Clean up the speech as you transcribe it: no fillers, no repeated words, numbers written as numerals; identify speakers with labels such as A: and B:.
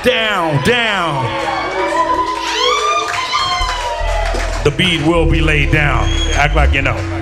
A: down, down. The beat will be laid down. Act like you know.